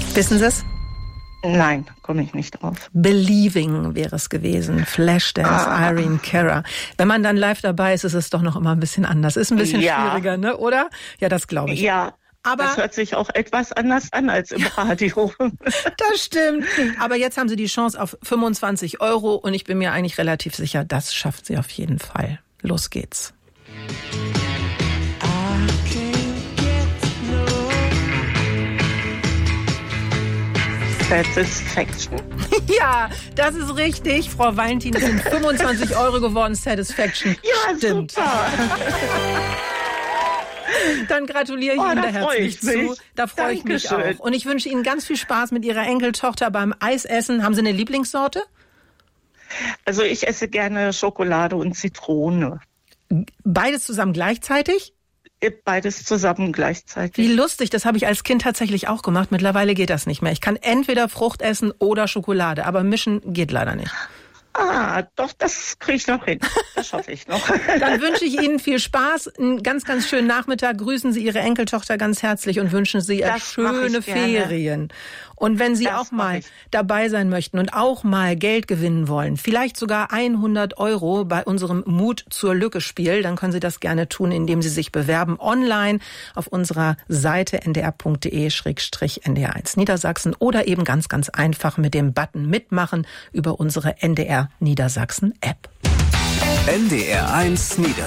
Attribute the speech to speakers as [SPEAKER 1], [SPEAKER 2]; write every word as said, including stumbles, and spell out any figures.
[SPEAKER 1] Wissen Sie es?
[SPEAKER 2] Nein, komme ich nicht drauf.
[SPEAKER 1] Believing wäre es gewesen. Flashdance,
[SPEAKER 2] Ah.
[SPEAKER 1] Irene Cara. Wenn man dann live dabei ist, ist es doch noch immer ein bisschen anders. Ist ein bisschen
[SPEAKER 2] Ja.
[SPEAKER 1] schwieriger, ne? Oder? Ja, das glaube ich.
[SPEAKER 2] Ja,
[SPEAKER 1] Aber
[SPEAKER 2] das hört sich auch etwas anders an als im Radio.
[SPEAKER 1] das stimmt. Aber jetzt haben Sie die Chance auf fünfundzwanzig Euro und ich bin mir eigentlich relativ sicher, das schafft sie auf jeden Fall. Los geht's.
[SPEAKER 2] Satisfaction.
[SPEAKER 1] Ja, das ist richtig. Frau Valentin, es sind fünfundzwanzig Euro geworden. Satisfaction.
[SPEAKER 2] Ja,
[SPEAKER 1] Stimmt.
[SPEAKER 2] super.
[SPEAKER 1] Dann gratuliere ich
[SPEAKER 2] Oh,
[SPEAKER 1] Ihnen
[SPEAKER 2] da
[SPEAKER 1] da
[SPEAKER 2] freu
[SPEAKER 1] herzlich
[SPEAKER 2] ich mich.
[SPEAKER 1] zu. Da freue ich mich
[SPEAKER 2] Dankeschön.
[SPEAKER 1] auch. Und ich wünsche Ihnen ganz viel Spaß mit Ihrer Enkeltochter beim Eisessen. Haben Sie eine Lieblingssorte?
[SPEAKER 2] Also ich esse gerne Schokolade und Zitrone.
[SPEAKER 1] Beides zusammen gleichzeitig?
[SPEAKER 2] Beides zusammen gleichzeitig.
[SPEAKER 1] Wie lustig, das habe ich als Kind tatsächlich auch gemacht. Mittlerweile geht das nicht mehr. Ich kann entweder Frucht essen oder Schokolade, aber mischen geht leider nicht.
[SPEAKER 2] Ah, doch, das kriege ich noch hin. Das schaffe ich noch.
[SPEAKER 1] Dann wünsche ich Ihnen viel Spaß, einen ganz, ganz schönen Nachmittag. Grüßen Sie Ihre Enkeltochter ganz herzlich und wünschen Sie ihr
[SPEAKER 2] Das mach
[SPEAKER 1] schöne
[SPEAKER 2] ich gerne.
[SPEAKER 1] Ferien. Und wenn Sie
[SPEAKER 2] Das
[SPEAKER 1] auch
[SPEAKER 2] mach
[SPEAKER 1] mal
[SPEAKER 2] ich.
[SPEAKER 1] dabei sein möchten und auch mal Geld gewinnen wollen, vielleicht sogar hundert Euro bei unserem Mut zur Lücke Spiel, dann können Sie das gerne tun, indem Sie sich bewerben online auf unserer Seite n d r punkt d e slash n d r eins Niedersachsen oder eben ganz, ganz einfach mit dem Button mitmachen über unsere N D R Niedersachsen App.
[SPEAKER 3] N D R eins Niedersachsen.